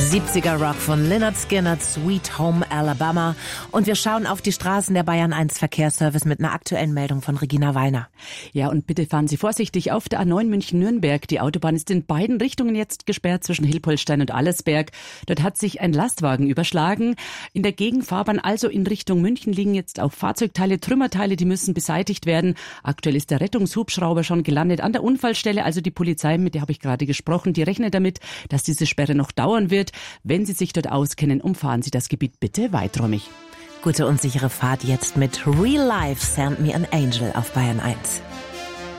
70er Rock von Lynyrd Skynyrd, Sweet Home Alabama. Und wir schauen auf die Straßen der Bayern 1 Verkehrsservice mit einer aktuellen Meldung von Regina Wallner. Ja, und bitte fahren Sie vorsichtig auf der A9 München-Nürnberg. Die Autobahn ist in beiden Richtungen jetzt gesperrt zwischen Hilpoltstein und Allersberg. Dort hat sich ein Lastwagen überschlagen. In der Gegenfahrbahn, also in Richtung München, liegen jetzt auch Fahrzeugteile, Trümmerteile, die müssen beseitigt werden. Aktuell ist der Rettungshubschrauber schon gelandet an der Unfallstelle. Also die Polizei, mit der habe ich gerade gesprochen, die rechnet damit, dass diese Sperre noch dauern wird. Wenn Sie sich dort auskennen, umfahren Sie das Gebiet bitte weiträumig. Gute und sichere Fahrt jetzt mit Real Life, Send Me an Angel auf Bayern 1.